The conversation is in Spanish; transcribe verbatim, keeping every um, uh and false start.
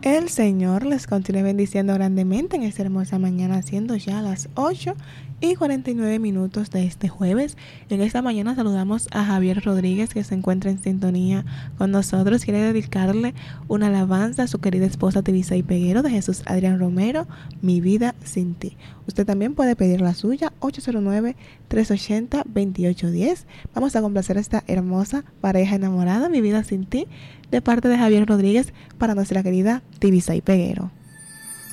El Señor les continúe bendiciendo grandemente en esta hermosa mañana, siendo ya las ocho y cuarenta y nueve minutos de este jueves. En esta mañana saludamos a Javier Rodríguez, que se encuentra en sintonía con nosotros. Quiere dedicarle una alabanza a su querida esposa Tibisay Peguero, de Jesús Adrián Romero, Mi vida sin ti. Usted también puede pedir la suya, ocho cero nueve, tres ocho cero, dos ocho uno cero. Vamos a complacer a esta hermosa pareja enamorada, Mi vida sin ti, de parte de Javier Rodríguez, para nuestra querida Tibisay Peguero.